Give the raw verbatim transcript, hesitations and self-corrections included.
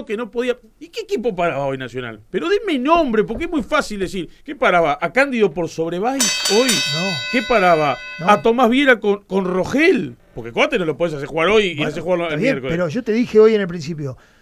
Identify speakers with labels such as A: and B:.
A: uno que no podía. ¿Y qué equipo paraba hoy Nacional? Pero dime nombre, porque es muy fácil decir. ¿Qué paraba? ¿A Cándido por Sobrevay hoy?
B: No.
A: ¿Qué paraba?
B: No.
A: ¿A Tomás Viera con, con Rogel? Porque Coate no lo podés hacer jugar hoy y
B: Bueno,
A: hacer jugar
B: está
A: el
B: bien,
A: miércoles.
B: pero yo te dije hoy en el principio,